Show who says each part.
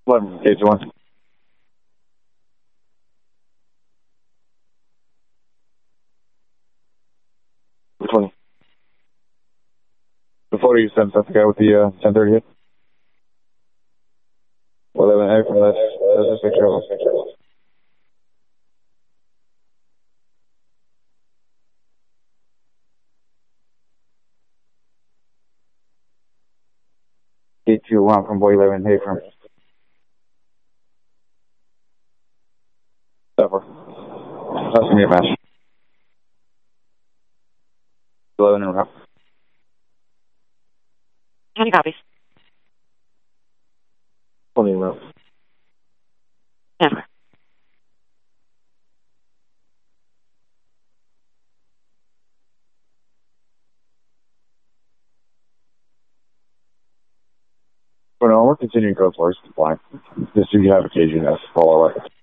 Speaker 1: 11, Cage 1. Which one? The photo you sent, that's the guy with the 1030 hit? 11, that's a picture of him. Gate 2-1 from Boy 11, hey from. Ever. That's gonna be a match. 11 in a row.
Speaker 2: How many copies?
Speaker 1: 20 in a row.
Speaker 2: Yeah.
Speaker 1: For now, we're continuing code for us to blind. Just so you have occasion to follow it.